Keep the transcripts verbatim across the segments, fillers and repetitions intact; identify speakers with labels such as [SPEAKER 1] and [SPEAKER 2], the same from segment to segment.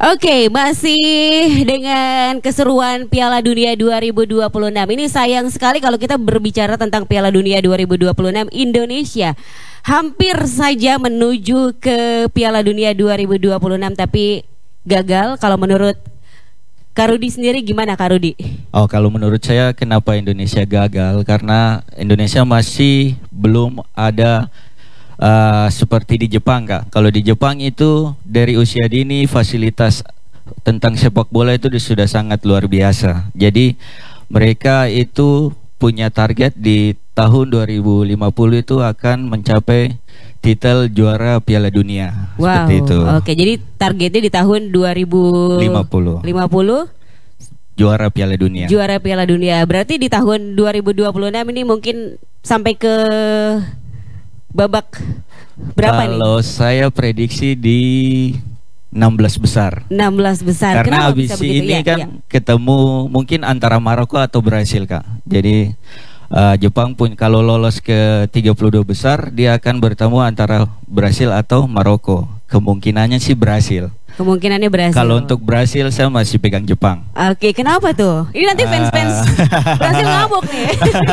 [SPEAKER 1] Oke, masih dengan keseruan Piala Dunia dua ribu dua puluh enam. Ini sayang sekali kalau kita berbicara tentang Piala Dunia dua ribu dua puluh enam, Indonesia hampir saja menuju ke Piala Dunia dua ribu dua puluh enam tapi gagal. Kalau menurut Kak Rudi sendiri gimana, Kak Rudi?
[SPEAKER 2] Oh, kalau menurut saya kenapa Indonesia gagal? Karena Indonesia masih belum ada Uh, seperti di Jepang, Kak. Kalau di Jepang itu dari usia dini fasilitas tentang sepak bola itu sudah sangat luar biasa. Jadi mereka itu punya target di tahun dua ribu lima puluh itu akan mencapai titel juara Piala Dunia.
[SPEAKER 1] Wow.
[SPEAKER 2] Seperti itu.
[SPEAKER 1] Oke, jadi targetnya di tahun dua ribu lima puluh
[SPEAKER 2] juara Piala Dunia.
[SPEAKER 1] Juara Piala Dunia. Berarti di tahun dua ribu dua puluh enam ini mungkin sampai ke babak berapa nih?
[SPEAKER 2] Kalau saya prediksi di enam belas besar.
[SPEAKER 1] enam belas besar.
[SPEAKER 2] Karena
[SPEAKER 1] Kenapa
[SPEAKER 2] habis ini ya, kan ya. ketemu mungkin antara Maroko atau Brasil, Kak. Jadi uh, Jepang pun kalau lolos ke tiga puluh dua besar, dia akan bertemu antara Brasil atau Maroko. Kemungkinannya sih Brasil.
[SPEAKER 1] Kemungkinannya Brasil.
[SPEAKER 2] Kalau untuk Brasil saya masih pegang Jepang.
[SPEAKER 1] Oke, kenapa tuh? Ini nanti fans-fans uh... Brasil ngamuk nih.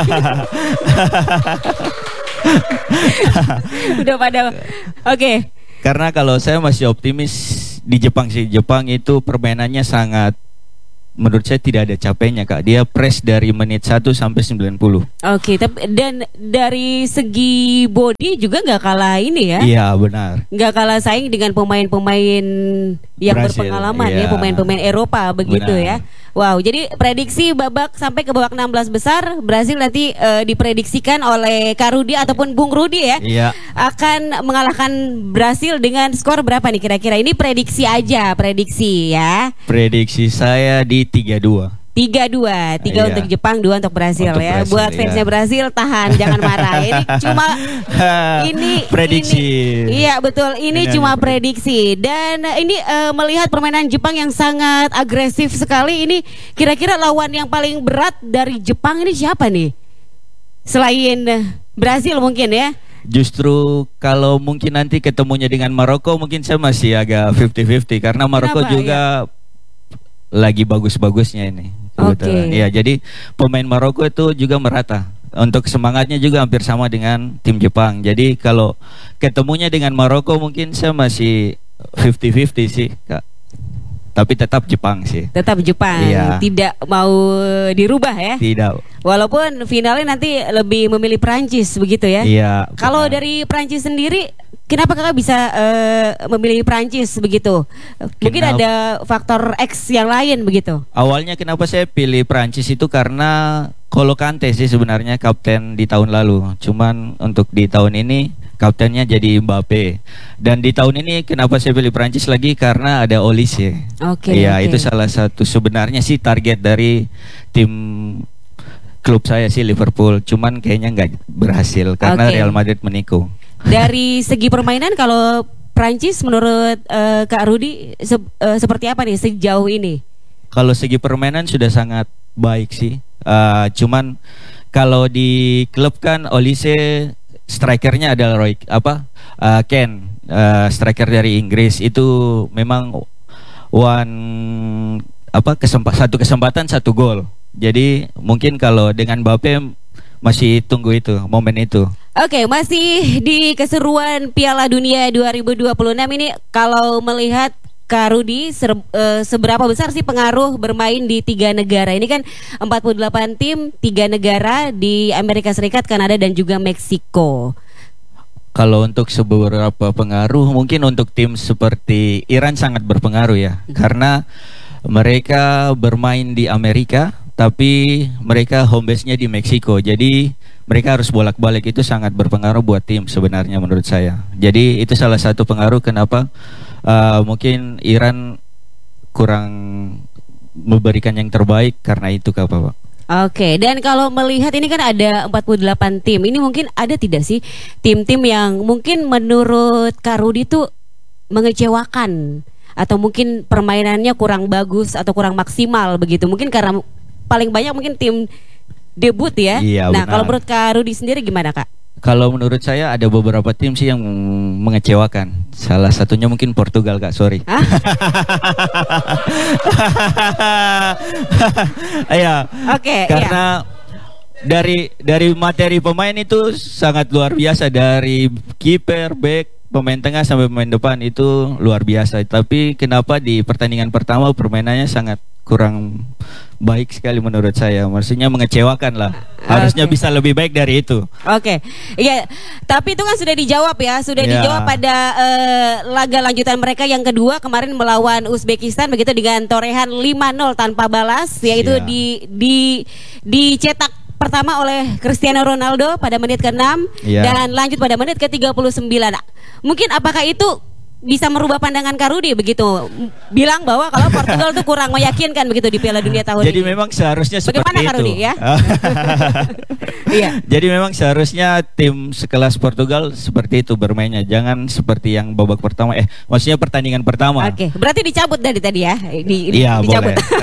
[SPEAKER 1] Udah pada oke. Okay.
[SPEAKER 2] Karena kalau saya masih optimis di Jepang sih. Jepang itu permainannya sangat, menurut saya tidak ada capeknya, Kak. Dia press dari menit satu sampai sembilan puluh.
[SPEAKER 1] Oke, okay, tapi dan dari segi body juga nggak kalah ini ya?
[SPEAKER 2] Iya, benar.
[SPEAKER 1] Nggak kalah saing dengan pemain-pemain yang Brasil, berpengalaman iya. ya, pemain-pemain Eropa begitu benar. ya. Wow, jadi prediksi babak sampai ke babak enam belas besar Brasil nanti uh, diprediksikan oleh Kak Rudi ataupun Bung Rudi ya,
[SPEAKER 2] iya.
[SPEAKER 1] akan mengalahkan Brasil dengan skor berapa nih kira-kira? Ini prediksi aja, prediksi ya.
[SPEAKER 2] Prediksi saya di tiga dua.
[SPEAKER 1] tiga dua, tiga iya. untuk Jepang, dua untuk Brasil untuk ya. Brasil, Buat fansnya iya. Brasil tahan, jangan marah. Ini cuma ini
[SPEAKER 2] prediksi.
[SPEAKER 1] Ini, iya betul, ini Dengan cuma prediksi. Dan ini uh, melihat permainan Jepang yang sangat agresif sekali. Ini kira-kira lawan yang paling berat dari Jepang ini siapa nih? Selain Brasil mungkin ya.
[SPEAKER 2] Justru kalau mungkin nanti ketemunya dengan Maroko, mungkin saya masih agak fifty fifty karena Maroko Kenapa, juga ya? lagi bagus-bagusnya ini.
[SPEAKER 1] Oke. Okay.
[SPEAKER 2] Ya, jadi pemain Maroko itu juga merata. Untuk semangatnya juga hampir sama dengan tim Jepang. Jadi kalau ketemunya dengan Maroko mungkin saya masih fifty fifty sih, Kak. Tapi tetap Jepang sih.
[SPEAKER 1] Tetap Jepang.
[SPEAKER 2] Iya.
[SPEAKER 1] Tidak mau dirubah ya?
[SPEAKER 2] Tidak.
[SPEAKER 1] Walaupun finalnya nanti lebih memilih Prancis begitu ya?
[SPEAKER 2] Iya.
[SPEAKER 1] Kalau dari Prancis sendiri, kenapa kakak bisa uh, memilih Prancis begitu? Mungkin kenapa? Ada faktor X yang lain begitu?
[SPEAKER 2] Awalnya kenapa saya pilih Prancis itu karena N'Golo Kante sih sebenarnya kapten di tahun lalu. Cuman untuk di tahun ini kaptennya jadi Mbappe. Dan di tahun ini kenapa saya pilih Prancis lagi? Karena ada Olise.
[SPEAKER 1] Oke.
[SPEAKER 2] Okay, ya
[SPEAKER 1] okay.
[SPEAKER 2] itu salah satu sebenarnya sih target dari tim klub saya sih Liverpool. Cuman kayaknya nggak berhasil karena okay. Real Madrid menikung.
[SPEAKER 1] Dari segi permainan kalau Prancis menurut uh, Kak Rudi se uh, seperti apa nih sejauh ini?
[SPEAKER 2] Kalau segi permainan sudah sangat baik sih. Uh, cuman kalau di klub kan Olise strikernya adalah Roy apa uh, Ken uh, striker dari Inggris itu memang one apa kesempat satu kesempatan satu gol. Jadi mungkin kalau dengan Mbappe masih tunggu itu momen itu.
[SPEAKER 1] Oke, masih di keseruan Piala Dunia dua ribu dua puluh enam ini kalau melihat Kak Rudi ser, uh, seberapa besar sih pengaruh bermain di tiga negara? Ini kan empat puluh delapan tim, tiga negara di Amerika Serikat, Kanada dan juga Meksiko.
[SPEAKER 2] Kalau untuk seberapa pengaruh, mungkin untuk tim seperti Iran sangat berpengaruh ya. Hmm. Karena mereka bermain di Amerika, tapi mereka home base-nya di Meksiko. Jadi mereka harus bolak-balik, itu sangat berpengaruh buat tim sebenarnya menurut saya. Jadi itu salah satu pengaruh kenapa Uh, mungkin Iran kurang memberikan yang terbaik karena itu, Kak Pak.
[SPEAKER 1] Oke, dan kalau melihat ini kan ada empat puluh delapan tim. Ini mungkin ada tidak sih tim-tim yang mungkin menurut Kak Rudi tuh mengecewakan atau mungkin permainannya kurang bagus atau kurang maksimal begitu? Mungkin karena paling banyak mungkin tim debut ya.
[SPEAKER 2] Iya,
[SPEAKER 1] nah,
[SPEAKER 2] benar.
[SPEAKER 1] Kalau menurut Kak Rudi sendiri gimana, Kak?
[SPEAKER 2] Kalau menurut saya ada beberapa tim sih yang mengecewakan. Salah satunya mungkin Portugal, Kak. Sorry. Iya.
[SPEAKER 1] Oke.
[SPEAKER 2] Karena dari dari materi pemain itu sangat luar biasa, dari kiper, back, pemain tengah sampai pemain depan itu luar biasa. Tapi kenapa di pertandingan pertama permainannya sangat kurang baik sekali menurut saya. Maksudnya mengecewakan lah. Harusnya
[SPEAKER 1] okay.
[SPEAKER 2] bisa lebih baik dari itu.
[SPEAKER 1] Oke, okay. Iya. Tapi itu kan sudah dijawab ya, sudah
[SPEAKER 2] yeah. dijawab
[SPEAKER 1] pada uh, laga lanjutan mereka yang kedua kemarin melawan Uzbekistan begitu dengan torehan lima nol tanpa balas, yaitu yeah. di di dicetak pertama oleh Cristiano Ronaldo pada menit ke-enam yeah. dan lanjut pada menit ke tiga puluh sembilan. Mungkin apakah itu bisa merubah pandangan Kak Rudi begitu, bilang bahwa kalau Portugal tuh kurang meyakinkan begitu di Piala Dunia tahun
[SPEAKER 2] Jadi
[SPEAKER 1] ini. Jadi
[SPEAKER 2] memang seharusnya seperti
[SPEAKER 1] bagaimana,
[SPEAKER 2] itu.
[SPEAKER 1] Kak Rudi, ya? Iya.
[SPEAKER 2] Jadi memang seharusnya tim sekelas Portugal seperti itu bermainnya, jangan seperti yang babak pertama. Eh, maksudnya pertandingan pertama.
[SPEAKER 1] Oke, berarti dicabut dari tadi ya? Di,
[SPEAKER 2] iya,
[SPEAKER 1] dicabut.
[SPEAKER 2] boleh.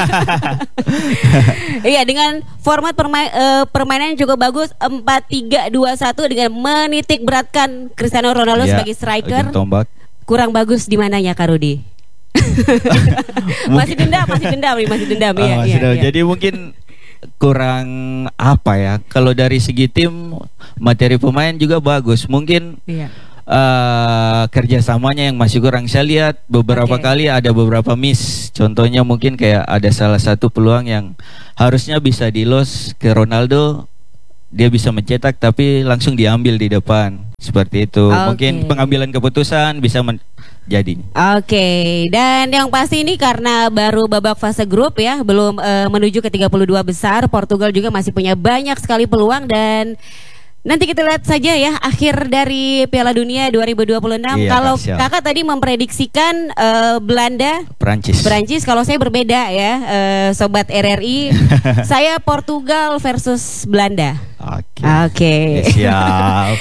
[SPEAKER 1] Iya, dengan format permain, uh, permainan yang cukup bagus empat tiga dua satu dengan menitik beratkan Cristiano Ronaldo ya, sebagai striker.
[SPEAKER 2] Tombak.
[SPEAKER 1] Kurang bagus di mananya, Kak Rudi? masih dendam, masih dendam, masih dendam
[SPEAKER 2] oh,
[SPEAKER 1] ya,
[SPEAKER 2] masih
[SPEAKER 1] ya,
[SPEAKER 2] dendam.
[SPEAKER 1] ya.
[SPEAKER 2] Jadi mungkin kurang apa ya? Kalau dari segi tim, materi pemain juga bagus. Mungkin ya. uh, kerjasamanya yang masih kurang. Saya lihat beberapa okay. kali ada beberapa miss. Contohnya mungkin kayak ada salah satu peluang yang harusnya bisa di loss ke Ronaldo. Dia bisa mencetak tapi langsung diambil di depan. Seperti itu. Okay. Mungkin pengambilan keputusan bisa jadi.
[SPEAKER 1] Oke, okay. Dan yang pasti ini karena baru babak fase grup ya, belum uh, menuju ke tiga puluh dua besar. Portugal juga masih punya banyak sekali peluang dan nanti kita lihat saja ya akhir dari Piala Dunia dua ribu dua puluh enam. Iya, kalau Kak, kakak tadi memprediksikan uh, Belanda,
[SPEAKER 2] Prancis.
[SPEAKER 1] Prancis. Kalau saya berbeda ya, uh, sobat R R I, saya Portugal versus Belanda.
[SPEAKER 2] Oke.
[SPEAKER 1] Okay. Okay.
[SPEAKER 2] Ya, siap.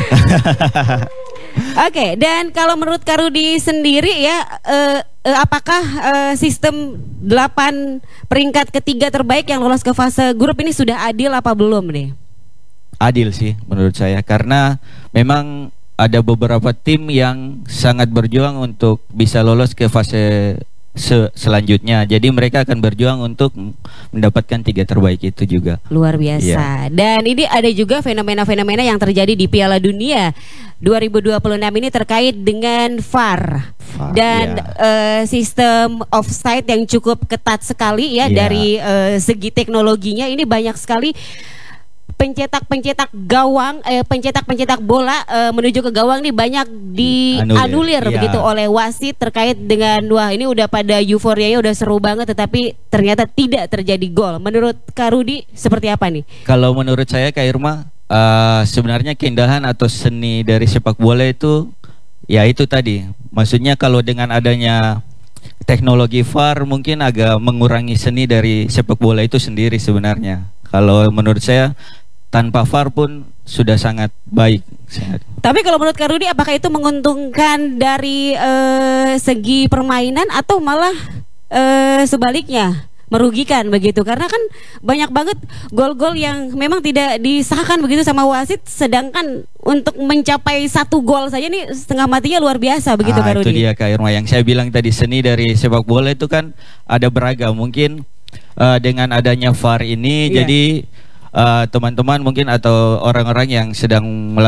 [SPEAKER 1] Oke, okay, dan kalau menurut Kak Rudi sendiri ya, uh, uh, apakah uh, sistem delapan peringkat ketiga terbaik yang lolos ke fase grup ini sudah adil apa belum nih?
[SPEAKER 2] Adil sih menurut saya, karena memang ada beberapa tim yang sangat berjuang untuk bisa lolos ke fase se selanjutnya. Jadi mereka akan berjuang untuk mendapatkan tiga terbaik itu juga.
[SPEAKER 1] Luar biasa. Yeah. Dan ini ada juga fenomena-fenomena yang terjadi di Piala Dunia dua ribu dua puluh enam ini terkait dengan V A R, V A R dan yeah. uh, sistem offside yang cukup ketat sekali ya, yeah. dari uh, segi teknologinya. Ini banyak sekali pencetak-pencetak gawang, eh, pencetak-pencetak bola eh, menuju ke gawang nih banyak dianulir ya. begitu oleh wasit terkait dengan wah ini udah pada euforianya udah seru banget tetapi ternyata tidak terjadi gol. Menurut Kak Rudi seperti apa nih?
[SPEAKER 2] Kalau menurut saya Kak Irma, uh, sebenarnya keindahan atau seni dari sepak bola itu ya itu tadi. Maksudnya kalau dengan adanya teknologi V A R mungkin agak mengurangi seni dari sepak bola itu sendiri sebenarnya. Kalau menurut saya tanpa V A R pun sudah sangat baik.
[SPEAKER 1] Tapi kalau menurut Kak Rudi apakah itu menguntungkan dari uh, segi permainan atau malah uh, sebaliknya merugikan begitu? Karena kan banyak banget gol-gol yang memang tidak disahkan begitu sama wasit, sedangkan untuk mencapai satu gol saja nih setengah matinya luar biasa begitu.
[SPEAKER 2] Ah,
[SPEAKER 1] Kak Rudi.
[SPEAKER 2] Itu dia Kak Irma yang saya bilang tadi, seni dari sepak bola itu kan ada beragam. Mungkin uh, dengan adanya V A R ini yeah. jadi teman-teman uh, mungkin atau orang-orang yang sedang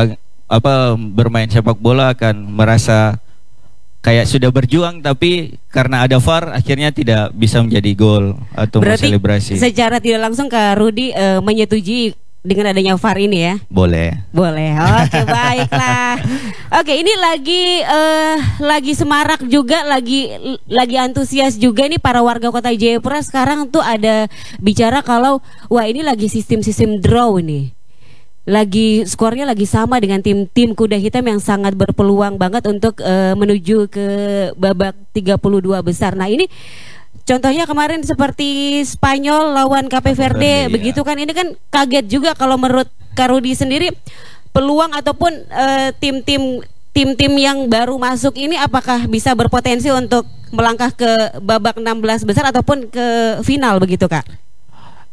[SPEAKER 2] apa bermain sepak bola akan merasa kayak sudah berjuang, tapi karena ada V A R akhirnya tidak bisa menjadi gol atau selebrasi.
[SPEAKER 1] Secara tidak langsung Kak Rudi uh, menyetujui dengan adanya V A R ini ya?
[SPEAKER 2] Boleh.
[SPEAKER 1] Boleh. Oke, baiklah. Oke, ini lagi uh, lagi semarak juga, lagi lagi antusias juga nih para warga Kota Jayapura. Sekarang tuh ada bicara kalau wah ini lagi sistem-sistem draw nih. Lagi skornya lagi sama dengan tim-tim kuda hitam yang sangat berpeluang banget untuk uh, menuju ke babak tiga puluh dua besar. Nah, ini contohnya kemarin seperti Spanyol lawan Cape Verde, Verde begitu ya. Kan ini kan kaget juga kalau menurut Kak Rudi sendiri peluang ataupun uh, tim-tim tim-tim yang baru masuk ini apakah bisa berpotensi untuk melangkah ke babak enam belas besar ataupun ke final begitu Kak?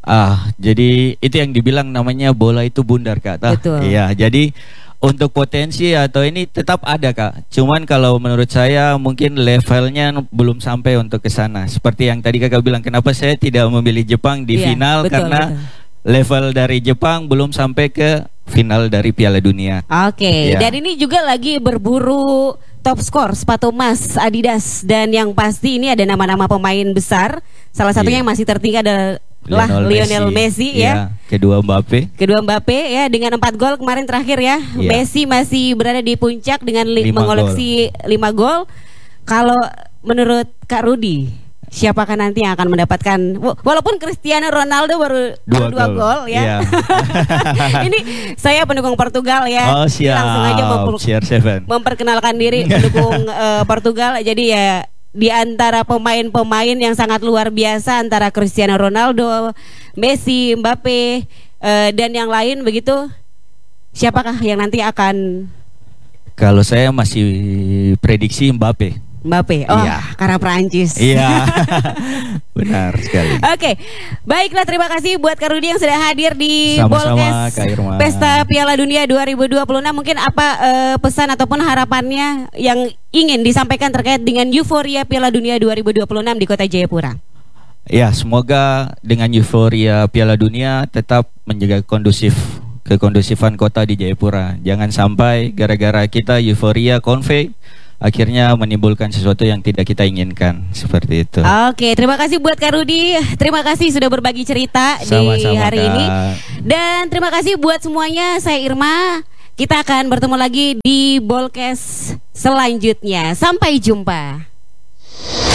[SPEAKER 2] Ah, jadi itu yang dibilang namanya bola itu bundar Kak. Tah?
[SPEAKER 1] Betul.
[SPEAKER 2] Iya, jadi untuk potensi atau ini tetap ada Kak. Cuman kalau menurut saya mungkin levelnya belum sampai untuk ke sana. Seperti yang tadi Kakak bilang, kenapa saya tidak memilih Jepang di
[SPEAKER 1] Iya,
[SPEAKER 2] final,
[SPEAKER 1] betul,
[SPEAKER 2] karena
[SPEAKER 1] betul.
[SPEAKER 2] level dari Jepang belum sampai ke final dari Piala Dunia.
[SPEAKER 1] Oke,
[SPEAKER 2] Iya.
[SPEAKER 1] dan ini juga lagi berburu top skor sepatu emas Adidas, dan yang pasti ini ada nama-nama pemain besar. Salah satunya
[SPEAKER 2] Iya.
[SPEAKER 1] yang masih tertinggal adalah Lionel, Lionel Messi, Messi ya.
[SPEAKER 2] Iya. Kedua Mbappe.
[SPEAKER 1] Kedua Mbappe ya, dengan empat gol kemarin terakhir ya.
[SPEAKER 2] Iya.
[SPEAKER 1] Messi masih berada di puncak dengan li-
[SPEAKER 2] Lima
[SPEAKER 1] mengoleksi lima gol. Kalau menurut Kak Rudi, siapakah nanti yang akan mendapatkan, walaupun Cristiano Ronaldo baru
[SPEAKER 2] Dua
[SPEAKER 1] baru dua
[SPEAKER 2] gol.
[SPEAKER 1] gol ya.
[SPEAKER 2] Iya.
[SPEAKER 1] Ini saya pendukung Portugal ya.
[SPEAKER 2] Oh siap.
[SPEAKER 1] Langsung aja memper-
[SPEAKER 2] C R tujuh.
[SPEAKER 1] memperkenalkan diri pendukung eh, Portugal. Jadi ya, di antara pemain-pemain yang sangat luar biasa, antara Cristiano Ronaldo, Messi, Mbappe, eh, dan yang lain begitu, siapakah yang nanti akan?
[SPEAKER 2] Kalau saya masih prediksi Mbappe.
[SPEAKER 1] Mbappe, oh
[SPEAKER 2] Iya.
[SPEAKER 1] karena Perancis.
[SPEAKER 2] Iya. Benar sekali.
[SPEAKER 1] Oke, baiklah, terima kasih buat Kak Rudi yang sudah hadir di
[SPEAKER 2] Sama-sama,
[SPEAKER 1] Bolkes
[SPEAKER 2] Kak Irma.
[SPEAKER 1] Pesta Piala Dunia dua ribu dua puluh enam. Mungkin apa eh, pesan ataupun harapannya yang ingin disampaikan terkait dengan euforia Piala Dunia dua ribu dua puluh enam di Kota Jayapura?
[SPEAKER 2] Ya, semoga dengan euforia Piala Dunia tetap menjaga kondusif kekondusifan kota di Jayapura. Jangan sampai gara-gara kita euforia konvoy akhirnya menimbulkan sesuatu yang tidak kita inginkan, seperti itu.
[SPEAKER 1] Oke, terima kasih buat Kak Rudi. Terima kasih sudah berbagi cerita di
[SPEAKER 2] Sama-sama,
[SPEAKER 1] hari
[SPEAKER 2] Kak.
[SPEAKER 1] ini. Dan terima kasih buat semuanya. Saya Irma. Kita akan bertemu lagi di Bolkes selanjutnya. Sampai jumpa.